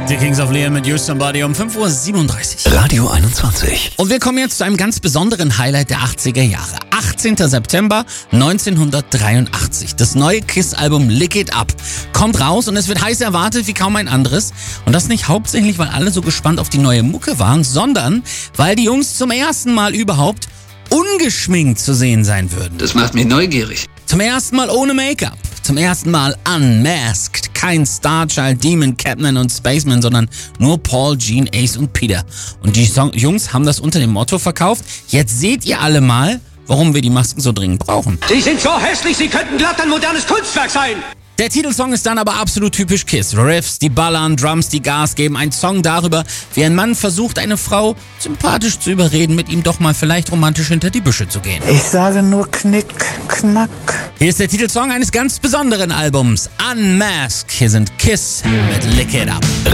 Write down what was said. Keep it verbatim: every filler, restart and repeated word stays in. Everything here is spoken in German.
Die Kings of Leon mit You're Somebody um fünf Uhr siebenunddreißig. Radio einundzwanzig. Und wir kommen jetzt zu einem ganz besonderen Highlight der achtziger Jahre. achtzehnter September neunzehnhundertdreiundachtzig. Das neue Kiss-Album Lick It Up kommt raus und es wird heiß erwartet wie kaum ein anderes. Und das nicht hauptsächlich, weil alle so gespannt auf die neue Mucke waren, sondern weil die Jungs zum ersten Mal überhaupt ungeschminkt zu sehen sein würden. Das macht mich neugierig. Zum ersten Mal ohne Make-up. Zum ersten Mal unmasked. Kein Starchild, Demon, Catman und Spaceman, sondern nur Paul, Gene, Ace und Peter. Und die Song- Jungs haben das unter dem Motto verkauft: Jetzt seht ihr alle mal, warum wir die Masken so dringend brauchen. Sie sind so hässlich, Sie könnten glatt ein modernes Kunstwerk sein. Der Titelsong ist dann aber absolut typisch Kiss. Riffs, die ballern, Drums, die Gas geben. Ein Song darüber, wie ein Mann versucht, eine Frau sympathisch zu überreden, mit ihm doch mal vielleicht romantisch hinter die Büsche zu gehen. Ich sage nur Knick, Knack. Hier ist der Titelsong eines ganz besonderen Albums, Unmasked. Hier sind Kiss mit Lick It Up.